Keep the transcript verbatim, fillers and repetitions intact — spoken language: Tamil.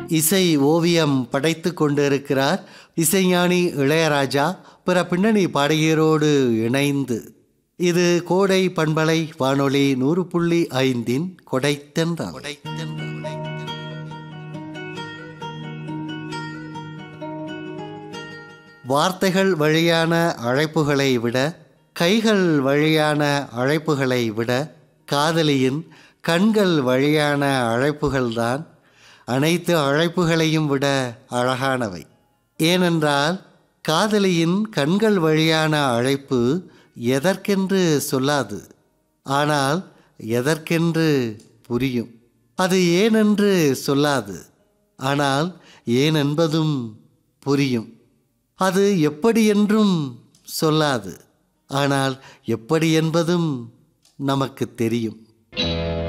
இசை ஓவியம் படைத்து கொண்டிருக்கிறார் இசைஞானி இளையராஜா பிற பின்னணி பாடகியரோடு இணைந்து. இது கோடை பண்பலை வானொலி நூறு புள்ளி ஐந்தின் கொடைத்தென்றல். வார்த்தைகள் வழியான அழைப்புகளை விட, கைகள் வழியான அழைப்புகளை விட, காதலியின் கண்கள் வழியான அழைப்புகள்தான் அனைத்து அழைப்புகளையும் விட அழகானவை. ஏனென்றால் காதலியின் கண்கள் வழியான அழைப்பு எதற்கென்று சொல்லாது, ஆனால் எதற்கென்று புரியும். அது ஏனென்று சொல்லாது, ஆனால் ஏன் என்பதும் புரியும். அது எப்படி என்றும் சொல்லாது, ஆனால் எப்படி என்பதும் நமக்கு தெரியும்.